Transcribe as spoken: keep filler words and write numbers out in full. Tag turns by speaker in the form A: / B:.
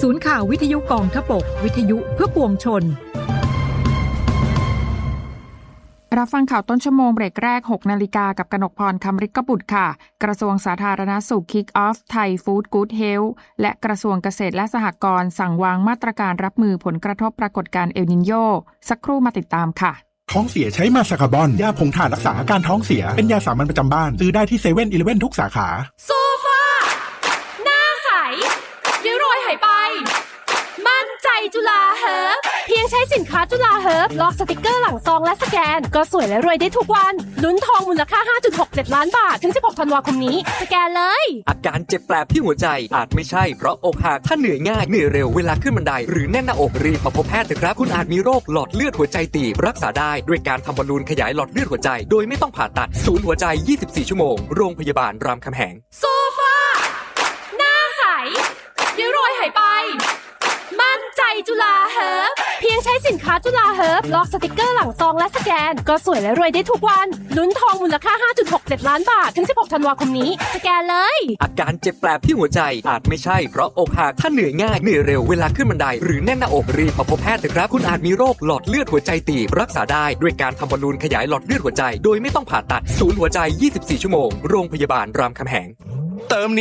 A: ศูนย์ข่าววิทยุกองทพบกวิทยุเพื่อปวงชน
B: รับฟังข่าวต้นชั่วโมงเบรกแรก หกนาฬิกากับกนกพร คำฤทธิ์กบุตรค่ะกระทรวงสาธารณสุข Kick Off Thai Food Good Health และกระทรวงเกษตรและสหกรณ์สั่งวางมาตรการรับมือผลกระทบปรากฏการณ์เอลนิโญสักครู่มาติดตามค่ะ
C: ท้องเสียใช้มาซาคาบอนยาผงถ่านรักษาอาการท้องเสียเป็นยาสามัญประจำบ้านซื้อได้ที่เซเว่นอีเลฟเว่นทุกสาขา
D: โซฟาหน้าใสริ้วรอยหายไปมั่นใจจุฬาเฮิร์บเพียงใช้สินค้าจุฬาเฮิร์บลอกสติกเกอร์หลังซองและสแกนก็สวยและรวยได้ทุกวันลุ้นทองมูลค่า ห้าจุดหกเจ็ด ล้านบาทถึงสิบหกธันวาคมนี้สแกนเลย
E: อาการเจ็บแปลบที่หัวใจอาจไม่ใช่เพราะอกหักถ้าเหนื่อยง่ายเหนื่อยเร็วเวลาขึ้นบันไดหรือแน่นหน้าอกรีบมาพบแพทย์เถอะครับคุณอาจมีโรคหลอดเลือดหัวใจตีบรักษาได้ด้วยการทำบอลลูนขยายหลอดเลือดหัวใจโดยไม่ต้องผ่าตัดศูนย์หัวใจยี่สิบสี่ชั่วโมงโรงพยาบาลรามคำแหง
D: โซฟาหน้าใสริ้วรอยหายไปมั่นใจจุฬาเฮิร์บเพียงใช้สินค้าจุฬาเฮิร์บลอกสติกเกอร์หลังซองและสแกนก็สวยและรวยได้ทุกวันลุ้นทองมูลค่า ห้าจุดหกเจ็ด ล้านบาทถึงสิบหกธันวาคมนี้สแกนเลย
E: อาการเจ็บแปลบที่หัวใจอาจไม่ใช่เพราะอกหักถ้าเหนื่อยง่ายเหนื่อยเร็วเวลาขึ้นบันไดหรือแน่นหน้าอกรีบมาพบแพทย์เถอะครับคุณอาจมีโรคหลอดเลือดหัวใจตีบรักษาได้ด้วยการทำบอลลูนขยายหลอดเลือดหัวใจโดยไม่ต้องผ่าตัดศูนย์หัวใจยี่สิบสี่ชั่วโมงโรงพยาบาลรามคำแหง
C: เติม